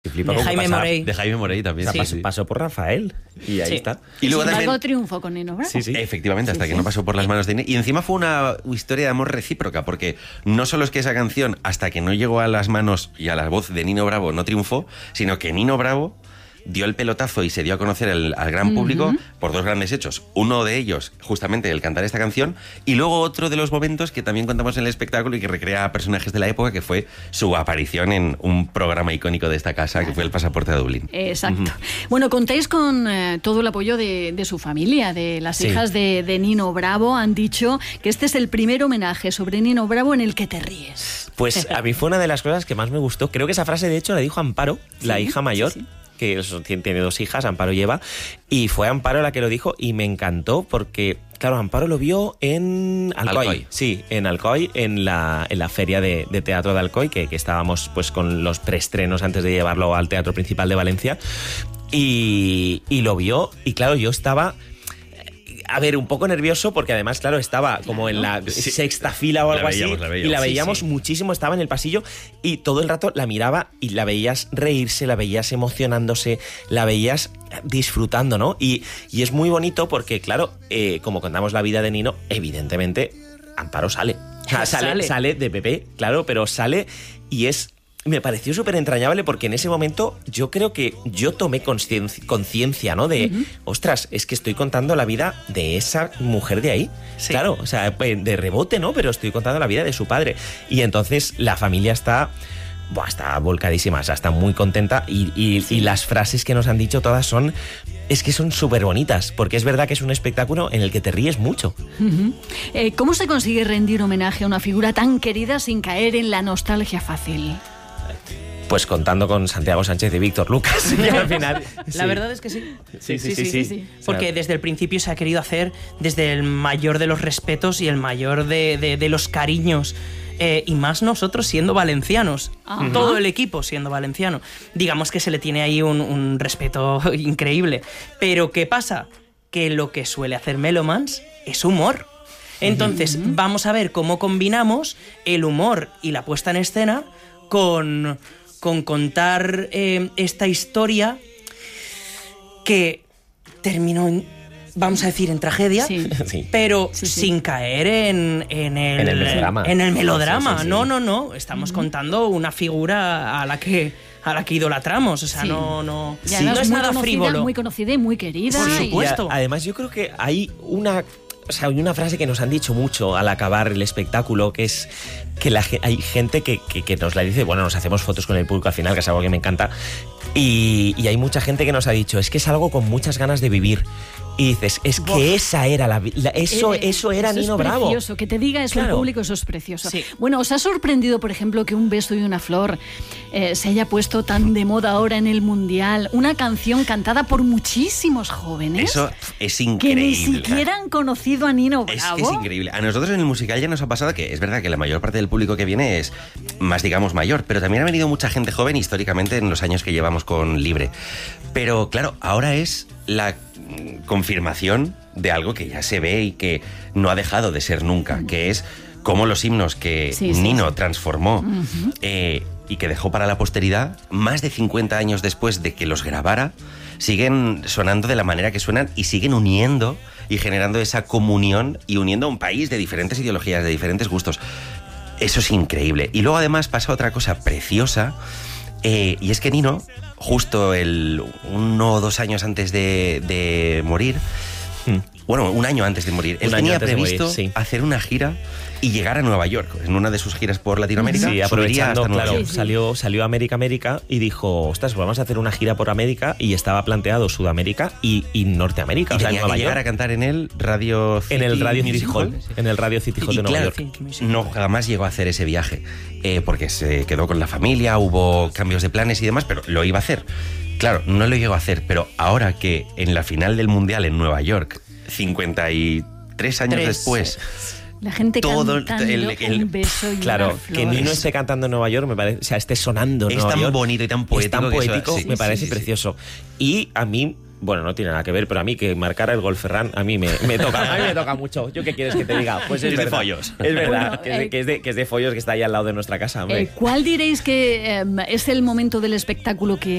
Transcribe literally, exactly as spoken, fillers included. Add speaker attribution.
Speaker 1: De Jaime Morey.
Speaker 2: De Jaime Morey también.
Speaker 3: O sea,
Speaker 2: sí,
Speaker 3: pasó,
Speaker 2: sí.
Speaker 3: pasó por Rafael y ahí
Speaker 1: Sí.
Speaker 3: está.
Speaker 4: Y luego
Speaker 5: Sin embargo,
Speaker 4: también,
Speaker 5: triunfó con Nino Bravo.
Speaker 3: Sí, sí.
Speaker 4: efectivamente, hasta
Speaker 5: Sí,
Speaker 4: que
Speaker 5: sí.
Speaker 4: no pasó por las manos de Nino. Y encima fue una historia de amor recíproca, porque no solo es que esa canción, hasta que no llegó a las manos y a la voz de Nino Bravo, no triunfó, sino que Nino Bravo dio el pelotazo y se dio a conocer al, al gran público uh-huh. por dos grandes hechos. Uno de ellos, justamente, el cantar esta canción, y luego otro de los momentos que también contamos en el espectáculo y que recrea a personajes de la época, que fue su aparición en un programa icónico de esta casa, que fue El Pasaporte de Dublín.
Speaker 5: Exacto. Uh-huh. Bueno, contáis con eh, todo el apoyo de, de su familia, de las sí. hijas de, de Nino Bravo. Han dicho que este es el primer homenaje sobre Nino Bravo en el que te ríes.
Speaker 3: Pues a mí fue una de las cosas que más me gustó. Creo que esa frase, de hecho, la dijo Amparo, ¿sí? la hija mayor. Sí, sí. que tiene dos hijas, Amparo y Eva, y fue Amparo la que lo dijo y me encantó porque, claro, Amparo lo vio en Alcoy,
Speaker 2: Alcoy.
Speaker 3: sí, en Alcoy, en la, en la feria de, de teatro de Alcoy, que, que estábamos pues con los preestrenos antes de llevarlo al Teatro Principal de Valencia, y, y lo vio, y claro, yo estaba... A ver, un poco nervioso porque además, claro, estaba como en la sí. sexta fila o algo
Speaker 2: la veíamos,
Speaker 3: así
Speaker 2: la veíamos.
Speaker 3: y la veíamos
Speaker 2: sí, sí.
Speaker 3: muchísimo, estaba en el pasillo y todo el rato la miraba y la veías reírse, la veías emocionándose, la veías disfrutando, ¿no? Y, y es muy bonito porque, claro, eh, como contamos la vida de Nino, evidentemente Amparo sale. O sea, sale, sale. sale de bebé, claro, pero sale y es... Me pareció súper entrañable porque en ese momento yo creo que yo tomé conciencia, ¿no? De, uh-huh. ostras, es que estoy contando la vida de esa mujer de ahí. Sí. Claro, o sea, de rebote, ¿no? Pero estoy contando la vida de su padre. Y entonces la familia está... Buah, está volcadísima, o sea, está muy contenta y, y, sí. y las frases que nos han dicho todas son... Es que son súper bonitas, porque es verdad que es un espectáculo en el que te ríes mucho.
Speaker 5: Uh-huh. Eh, ¿Cómo se consigue rendir homenaje a una figura tan querida sin caer en la nostalgia fácil?
Speaker 3: Pues contando con Santiago Sánchez y Víctor Lucas. Y al final,
Speaker 1: la
Speaker 3: sí.
Speaker 1: verdad es que sí.
Speaker 3: Sí, sí, sí. sí, sí, sí.
Speaker 1: sí. Porque o sea, desde el principio se ha querido hacer desde el mayor de los respetos y el mayor de, de, de los cariños. Eh, y más nosotros siendo valencianos. Ajá. Todo el equipo siendo valenciano. Digamos que se le tiene ahí un, un respeto increíble. Pero ¿qué pasa? Que lo que suele hacer Melomans es humor. Entonces, uh-huh. vamos a ver cómo combinamos el humor y la puesta en escena con... con contar eh, esta historia que terminó en, vamos a decir, en tragedia, sí. Sí. pero sí, sí. sin caer en, en, el,
Speaker 3: en el melodrama.
Speaker 1: En el melodrama. Sí, sí, sí. No, no, no. Estamos uh-huh. contando una figura a la que... a la que idolatramos, o sea, sí. no, no,
Speaker 5: sí. no es nada conocida, frívolo. Muy conocida y muy querida.
Speaker 1: Por supuesto.
Speaker 3: Y a, además, yo creo que hay una... O sea, hay una frase que nos han dicho mucho al acabar el espectáculo, que es que la, hay gente que, que, que nos la dice, bueno, nos hacemos fotos con el público al final, que es algo que me encanta, y, y hay mucha gente que nos ha dicho, es que es algo con muchas ganas de vivir. Y dices, es que Uf. esa era la, la eso, eh, eso era
Speaker 5: eso
Speaker 3: Nino
Speaker 5: es
Speaker 3: Bravo.
Speaker 5: Precioso, que te diga eso
Speaker 3: claro.
Speaker 5: el público, eso es precioso.
Speaker 1: Sí.
Speaker 5: Bueno, ¿os ha sorprendido, por ejemplo, que Un beso y una flor eh, se haya puesto tan de moda ahora en el Mundial? Una canción cantada por muchísimos jóvenes.
Speaker 4: Eso es increíble.
Speaker 5: Que ni siquiera han conocido a Nino Bravo.
Speaker 4: Es que es increíble. A nosotros en el musical ya nos ha pasado que es verdad que la mayor parte del público que viene es más, digamos, mayor, pero también ha venido mucha gente joven históricamente en los años que llevamos con Libre. Pero claro, ahora es la confirmación de algo que ya se ve y que no ha dejado de ser nunca, que es cómo los himnos que sí, sí, Nino sí. transformó uh-huh. eh, y que dejó para la posteridad, más de cincuenta años después de que los grabara, siguen sonando de la manera que suenan y siguen uniendo y generando esa comunión y uniendo a un país de diferentes ideologías, de diferentes gustos. Eso es increíble. Y luego además pasa otra cosa preciosa, eh, y es que Nino, justo el uno o dos años antes de, de morir, hmm. bueno, un año antes de morir, un él tenía previsto morir, sí. hacer una gira y llegar a Nueva York en una de sus giras por Latinoamérica.
Speaker 3: Sí, aprovechando, claro,
Speaker 5: sí, sí.
Speaker 3: salió, salió a América, América y dijo, ostras, pues vamos a hacer una gira por América, y estaba planteado Sudamérica y, y Norteamérica.
Speaker 4: Y
Speaker 3: o sea,
Speaker 4: tenía
Speaker 3: en Nueva
Speaker 4: que llegar
Speaker 3: York.
Speaker 4: a cantar en el Radio City
Speaker 3: En el Radio
Speaker 4: Music
Speaker 3: City Hall,
Speaker 4: Hall.
Speaker 3: en el Radio City Hall
Speaker 4: y,
Speaker 3: de Nueva
Speaker 4: claro,
Speaker 3: York.
Speaker 4: No jamás llegó a hacer ese viaje, eh, porque se quedó con la familia, hubo cambios de planes y demás, pero lo iba a hacer. Claro, no lo llegó a hacer, pero ahora que en la final del Mundial en Nueva York, cincuenta y tres años
Speaker 1: Tres.
Speaker 4: después...
Speaker 5: La gente
Speaker 4: todo
Speaker 5: cantando
Speaker 4: el, el,
Speaker 5: Un beso y
Speaker 3: claro,
Speaker 5: una flor.
Speaker 3: que Nino esté cantando en Nueva York, me parece, o sea, esté sonando en
Speaker 4: es
Speaker 3: Nueva
Speaker 4: tan
Speaker 3: York,
Speaker 4: bonito y tan poético.
Speaker 3: Es tan poético,
Speaker 4: eso, sí,
Speaker 3: me
Speaker 4: sí,
Speaker 3: parece
Speaker 4: sí,
Speaker 3: precioso. Sí. Y a mí Bueno, no tiene nada que ver, pero a mí que marcara el gol Ferran, a mí me, me toca, a mí me toca mucho. ¿Yo qué quieres que te diga? Pues es,
Speaker 4: es
Speaker 3: verdad,
Speaker 4: de follos.
Speaker 3: Es verdad,
Speaker 5: Bueno,
Speaker 3: que, es de,
Speaker 5: eh,
Speaker 3: que, es de, que es de follos, que está ahí al lado de nuestra casa, hombre.
Speaker 5: Eh, ¿Cuál diréis que eh, es el momento del espectáculo que